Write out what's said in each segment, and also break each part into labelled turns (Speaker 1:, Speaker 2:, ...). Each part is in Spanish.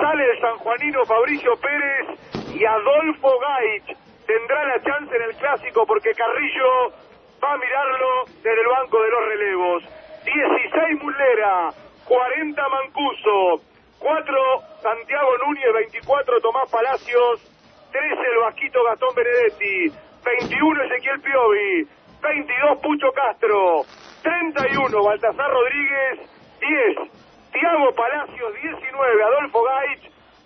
Speaker 1: Sale el sanjuanino Fabricio Pérez y Adolfo Gaich tendrá la chance en el clásico porque Carrillo va a mirarlo desde el banco de los relevos. 16 Muslera, 40 Mancuso, 4 Santiago Núñez, 24 Tomás Palacios, 13 el Vasquito Gastón Benedetti, 21 Ezequiel Piovi, 22 Pucho Castro, 31 Baltasar Rodríguez, 10 Tiago Palacios, 19 Adolfo Gaich,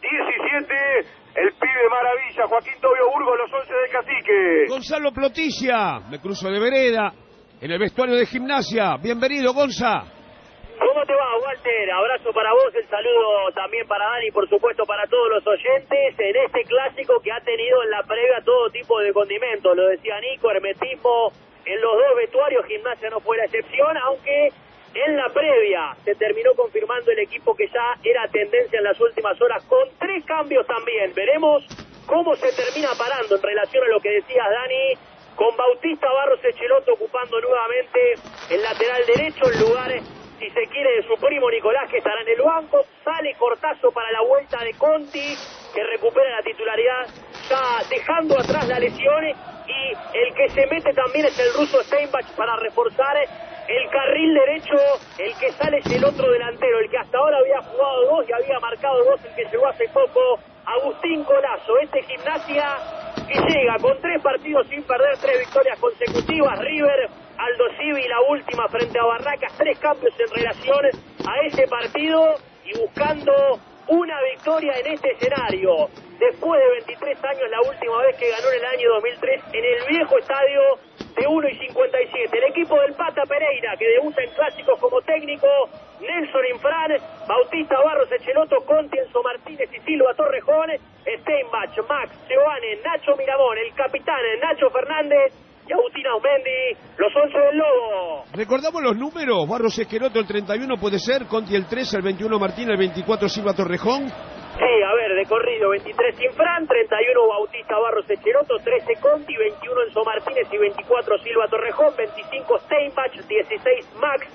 Speaker 1: 17 el pibe maravilla Joaquín Tobio Burgos, los 11 del Cacique.
Speaker 2: Gonzalo Plotilla, me cruzo de vereda en el vestuario de Gimnasia. Bienvenido, Gonza.
Speaker 3: ¿Cómo te va, Walter? Abrazo para vos, el saludo también para Dani, por supuesto para todos los oyentes, en este clásico que ha tenido en la previa todo tipo de condimentos, lo decía Nico, hermetismo en los dos vestuarios, Gimnasia no fue la excepción, aunque en la previa se terminó confirmando el equipo que ya era tendencia en las últimas horas, con 3 cambios también. Veremos cómo se termina parando en relación a lo que decías, Dani, con Bautista Barros Echeloto ocupando nuevamente el lateral derecho, en lugar, si se quiere, de su primo Nicolás, que estará en el banco. Sale Cortazo para la vuelta de Conti, que recupera la titularidad, ya dejando atrás la lesión, y el que se mete también es el ruso Steinbach para reforzar el carril derecho. El que sale es el otro delantero, el que hasta ahora había jugado 2 y había marcado 2, el que llegó hace poco, Agustín Colazo. Este Gimnasia que llega con 3 partidos sin perder, 3 victorias consecutivas. River, Aldo Civi, la última frente a Barracas, 3 cambios en relación a ese partido y buscando una victoria en este escenario. Después de 23 años, la última vez que ganó en el año 2003 en el viejo estadio de 1:57. El equipo del Pata Pereira, que debuta en clásicos como técnico, Nelson Infran, Bautista Barros Echeloto, Conti, Enzo Martínez y Silva Torrejón, Steinbach, Max, Giovanni, Nacho Miramón, el capitán Nacho Fernández y Agustín Aumendi, los 11 del Lobo.
Speaker 2: Recordamos los números: Barros Esqueloto el 31 puede ser, Conti el 3, el 21 Martín, el 24 Silva Torrejón.
Speaker 3: Sí, a ver, de corrido, 23 Infran, 31 Bautista Barros Echeloto, 13 Conti, 21 Enzo Martínez y 24 Silva Torrejón, 25 Steinbach, 16 Max,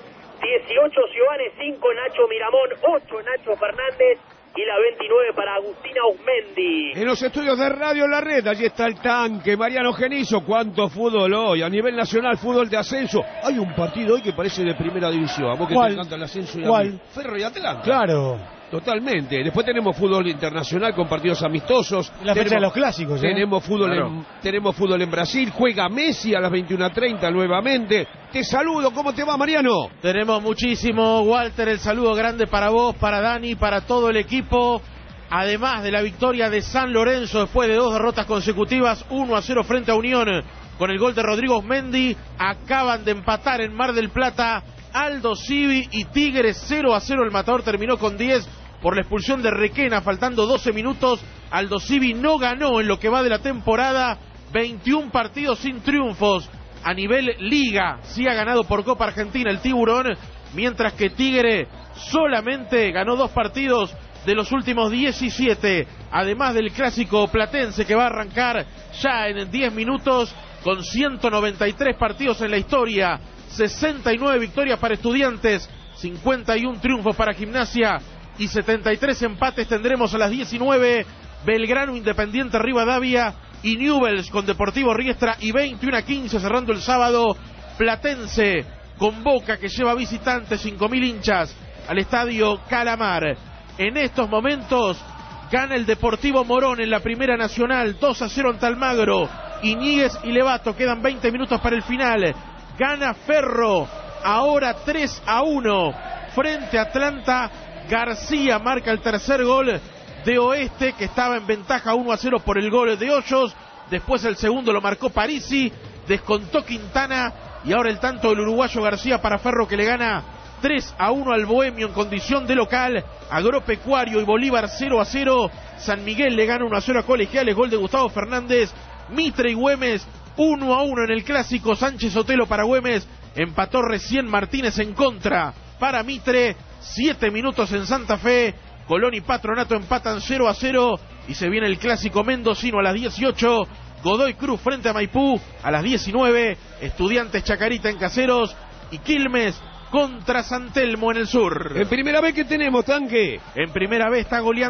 Speaker 3: 18 Giovanni, 5 Nacho Miramón, 8 Nacho Fernández y la 29 para Agustín Ausmendi.
Speaker 2: En los estudios de Radio La Red, allí está el tanque, Mariano Genizo. Cuánto fútbol hoy, a nivel nacional, fútbol de ascenso. Hay un partido hoy que parece de primera división. A vos que te encanta el ascenso y a mí. Ferro y Atlanta.
Speaker 4: Claro.
Speaker 2: Totalmente. Después tenemos fútbol internacional con partidos amistosos.
Speaker 4: La fecha de los clásicos,
Speaker 2: Tenemos fútbol, claro. Tenemos fútbol en Brasil. Juega Messi a las 21:30 nuevamente. Te saludo. ¿Cómo te va, Mariano?
Speaker 5: Tenemos muchísimo, Walter. El saludo grande para vos, para Dani, para todo el equipo. Además de la victoria de San Lorenzo después de 2 derrotas consecutivas, 1-0 frente a Unión con el gol de Rodrigo Ausmendi. Acaban de empatar en Mar del Plata Aldo Civi y Tigres 0-0. El Matador terminó con 10 por la expulsión de Requena, faltando 12 minutos. Aldo Civi no ganó en lo que va de la temporada, 21 partidos sin triunfos. A nivel Liga, sí ha ganado por Copa Argentina el Tiburón, mientras que Tigre solamente ganó 2 partidos de los últimos 17, además del clásico platense que va a arrancar ya en 10 minutos, con 193 partidos en la historia, 69 victorias para Estudiantes, 51 triunfos para Gimnasia y 73 empates. Tendremos a las 19 Belgrano, Independiente Rivadavia y Newell's con Deportivo Riestra, y 21:15 cerrando el sábado Platense con Boca, que lleva visitantes 5.000 hinchas al estadio Calamar. En estos momentos gana el Deportivo Morón en la Primera Nacional 2-0 ante Almagro. Iñiguez y Levato, quedan 20 minutos para el final. Gana Ferro ahora 3-1 frente a Atlanta. García marca el tercer gol de Oeste, que estaba en ventaja 1-0 por el gol de Hoyos. Después el segundo lo marcó Parisi, descontó Quintana, y ahora el tanto del uruguayo García para Ferro, que le gana 3-1 al Bohemio en condición de local. Agropecuario y Bolívar 0-0. San Miguel le gana 1-0 a Colegiales, gol de Gustavo Fernández. Mitre y Güemes 1-1 en el clásico. Sánchez Sotelo para Güemes, empató recién Martínez en contra para Mitre. 7 minutos en Santa Fe, Colón y Patronato empatan 0-0 y se viene el clásico mendocino a las 18. Godoy Cruz frente a Maipú a las 19. Estudiantes Chacarita en Caseros y Quilmes contra San Telmo en el sur.
Speaker 2: En primera vez, ¿qué tenemos, tanque?
Speaker 5: En primera vez está goleando